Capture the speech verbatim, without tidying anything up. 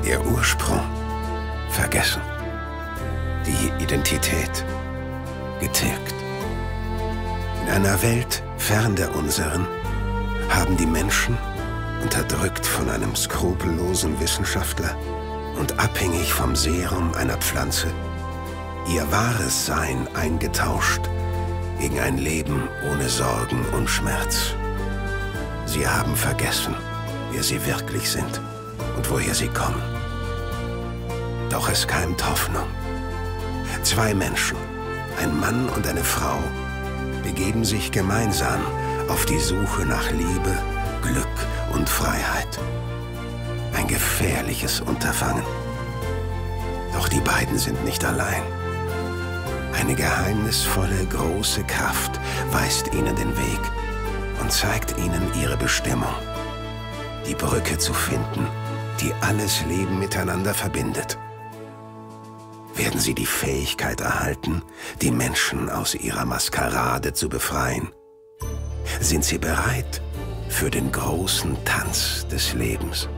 Ihr Ursprung vergessen. Die Identität getilgt. In einer Welt fern der unseren haben die Menschen, unterdrückt von einem skrupellosen Wissenschaftler und abhängig vom Serum einer Pflanze, ihr wahres Sein eingetauscht gegen ein Leben ohne Sorgen und Schmerz. Sie haben vergessen, wer sie wirklich sind und woher sie kommen. Doch es keimt Hoffnung. Zwei Menschen, ein Mann und eine Frau, begeben sich gemeinsam auf die Suche nach Liebe, Glück und Freiheit. Ein gefährliches Unterfangen. Doch die beiden sind nicht allein. Eine geheimnisvolle, große Kraft weist ihnen den Weg und zeigt ihnen ihre Bestimmung. Die Brücke zu finden, die alles Leben miteinander verbindet. Werden sie die Fähigkeit erhalten, die Menschen aus ihrer Maskerade zu befreien? Sind sie bereit für den großen Tanz des Lebens?